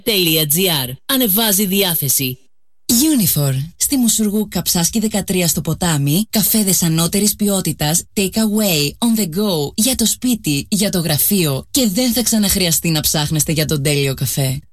unifor.gr. Ανεβάζει διάθεση. Unifor. Στη Μουσουργού Καψάσκη 13 στο ποτάμι, καφέδες ανώτερης ποιότητας, take away, on the go, για το σπίτι, για το γραφείο και δεν θα ξαναχρειαστεί να ψάχνεστε για τον τέλειο καφέ.